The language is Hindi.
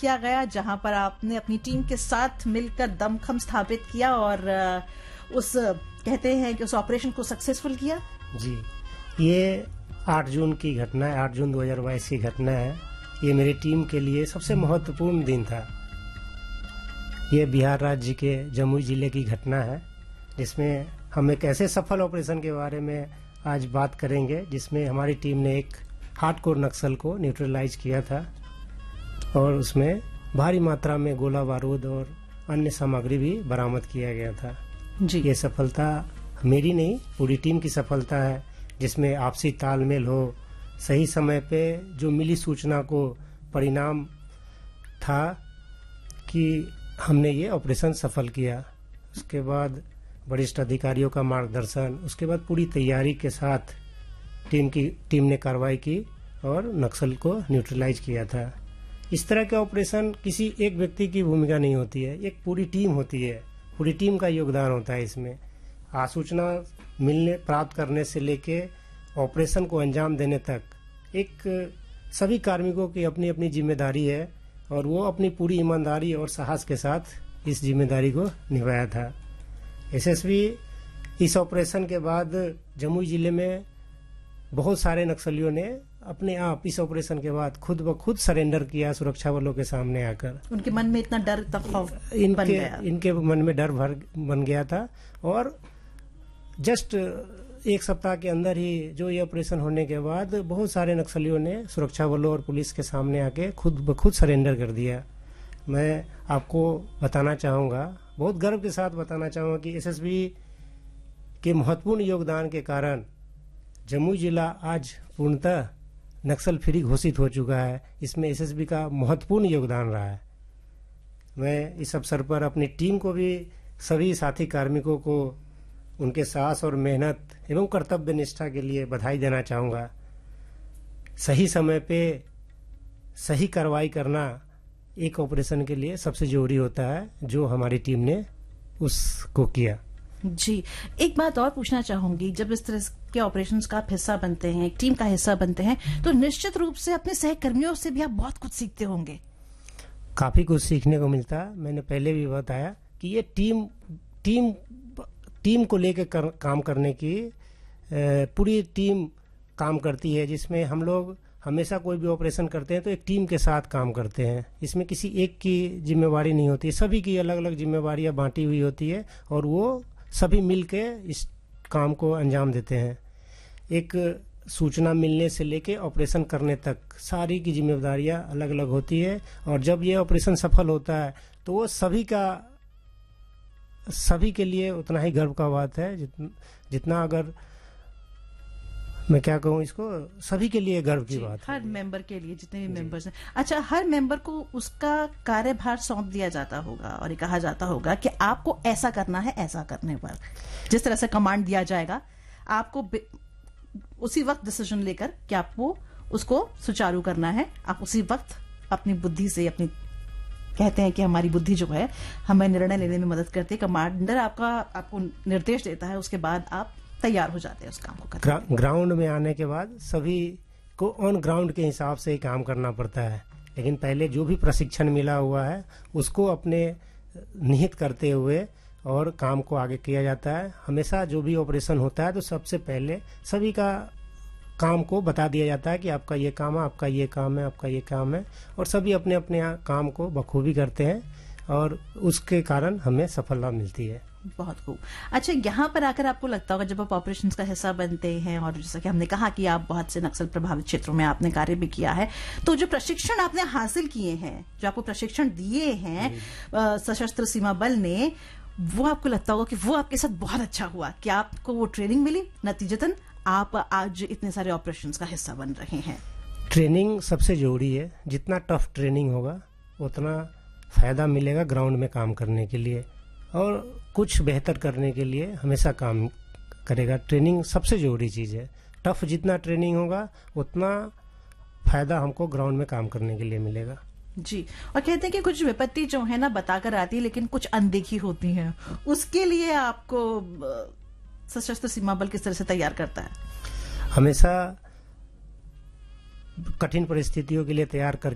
किया गया, जहां पर आपने अपनी टीम के साथ मिलकर दमखम स्थापित किया और उस कहते हैं कि उस ऑपरेशन को सक्सेसफुल किया। जी, ये 8 जून की घटना है, 8 जून 2022 की घटना है। ये मेरी टीम के लिए सबसे महत्वपूर्ण दिन था। ये बिहार राज्य के जमुई जिले की घटना है, जिसमें हम एक ऐसे सफल ऑपरेशन के बारे में आज बात करेंगे जिसमें हमारी टीम ने एक हार्डकोर नक्सल को न्यूट्रलाइज किया था और उसमें भारी मात्रा में गोला बारूद और अन्य सामग्री भी बरामद किया गया था। जी, ये सफलता मेरी नहीं, पूरी टीम की सफलता है, जिसमें आपसी तालमेल हो, सही समय पे जो मिली सूचना को परिणाम था कि हमने ये ऑपरेशन सफल किया। उसके बाद वरिष्ठ अधिकारियों का मार्गदर्शन, उसके बाद पूरी तैयारी के साथ टीम ने कार्रवाई की और नक्सल को न्यूट्रलाइज किया था। इस तरह के ऑपरेशन किसी एक व्यक्ति की भूमिका नहीं होती है, एक पूरी टीम होती है, पूरी टीम का योगदान होता है इसमें। सूचना मिलने प्राप्त करने से लेके ऑपरेशन को अंजाम देने तक एक सभी कार्मिकों की अपनी अपनी जिम्मेदारी है और वो अपनी पूरी ईमानदारी और साहस के साथ इस जिम्मेदारी को निभाया था। एसएसबी इस ऑपरेशन के बाद जमुई जिले में बहुत सारे नक्सलियों ने अपने आप इस ऑपरेशन के बाद खुद ब खुद सरेंडर किया सुरक्षा बलों के सामने आकर। उनके मन में इतना डर खौफ बन गया। इनके मन में डर भर बन गया था और जस्ट एक सप्ताह के अंदर ही जो ये ऑपरेशन होने के बाद बहुत सारे नक्सलियों ने सुरक्षा बलों और पुलिस के सामने आके खुद ब खुद सरेंडर कर दिया। मैं आपको बताना चाहूँगा, बहुत गर्व के साथ बताना चाहूँगा कि एसएसबी के महत्वपूर्ण योगदान के कारण जमुई जिला आज पूर्णतः नक्सल फ्री घोषित हो चुका है। इसमें एसएसबी का महत्वपूर्ण योगदान रहा है। मैं इस अवसर पर अपनी टीम को भी, सभी साथी कार्मिकों को उनके साहस और मेहनत एवं कर्तव्य निष्ठा के लिए बधाई देना चाहूँगा। सही समय पे सही कार्रवाई करना एक ऑपरेशन के लिए सबसे जरूरी होता है, जो हमारी टीम ने उसको किया। जी, एक बात और पूछना चाहूंगी, जब इस तरह के ऑपरेशंस का आप हिस्सा बनते हैं, एक टीम का हिस्सा बनते हैं, तो निश्चित रूप से अपने सहकर्मियों से भी आप बहुत कुछ सीखते होंगे। काफी कुछ सीखने को मिलता। मैंने पहले भी बताया कि ये टीम को लेकर काम करने की पूरी टीम काम करती है, जिसमें हम लोग हमेशा कोई भी ऑपरेशन करते हैं तो एक टीम के साथ काम करते हैं। इसमें किसी एक की जिम्मेवारी नहीं होती, सभी की अलग अलग जिम्मेवारियां बांटी हुई होती है और वो सभी मिलके इस काम को अंजाम देते हैं। एक सूचना मिलने से लेके ऑपरेशन करने तक सारी की जिम्मेदारियां अलग अलग होती है और जब ये ऑपरेशन सफल होता है तो वो सभी के लिए उतना ही गर्व का बात है जितना अगर मैं क्या कहूँ, इसको सभी के लिए गर्व की बात है। हर मेंबर के लिए, जितने भी मेंबर्स हैं। अच्छा, हर मेंबर को उसका कार्यभार सौंप दिया जाता होगा और ये कहा जाता होगा कि आपको ऐसा करना है, ऐसा करने पर जिस तरह से कमांड दिया जाएगा आपको उसी वक्त डिसीजन लेकर कि आपको उसको सुचारू करना है। आप उसी वक्त अपनी बुद्धि से, अपनी कहते हैं कि हमारी बुद्धि जो है हमें निर्णय लेने में मदद करती है। कमांडर आपको निर्देश देता है, उसके बाद आप तैयार हो जाते हैं उस काम को करने। ग्राउंड में आने के बाद सभी को ऑन ग्राउंड के हिसाब से ही काम करना पड़ता है, लेकिन पहले जो भी प्रशिक्षण मिला हुआ है उसको अपने निहित करते हुए और काम को आगे किया जाता है। हमेशा जो भी ऑपरेशन होता है तो सबसे पहले सभी का काम को बता दिया जाता है कि आपका ये काम है, आपका ये काम है, आपका ये काम है, और सभी अपने अपने काम को बखूबी करते हैं और उसके कारण हमें सफलता मिलती है। बहुत खूब। अच्छा, यहाँ पर आकर आपको लगता होगा जब आप ऑपरेशंस का हिस्सा बनते हैं और जैसा कि हमने कहा कि आप बहुत से नक्सल प्रभावित क्षेत्रों में आपने कार्य भी किया है, तो जो प्रशिक्षण आपने हासिल किए हैं, जो आपको प्रशिक्षण दिए हैं सशस्त्र सीमा बल ने, वो आपको लगता होगा कि वो आपके साथ बहुत अच्छा हुआ कि आपको वो ट्रेनिंग मिली, नतीजतन आप आज इतने सारे ऑपरेशंस का हिस्सा बन रहे हैं। ट्रेनिंग सबसे जरूरी है। जितना टफ ट्रेनिंग होगा उतना फायदा मिलेगा ग्राउंड में काम करने के लिए और कुछ बेहतर करने के लिए हमेशा काम करेगा। ट्रेनिंग सबसे जरूरी चीज़ है। टफ जितना ट्रेनिंग होगा उतना फायदा हमको ग्राउंड में काम करने के लिए मिलेगा। जी, और कहते हैं कि कुछ विपत्ति जो है ना बताकर आती है लेकिन कुछ अनदेखी होती हैं, उसके लिए आपको सशस्त्र सीमा बल किस तरह से तैयार करता है? हमेशा कठिन परिस्थितियों के लिए तैयार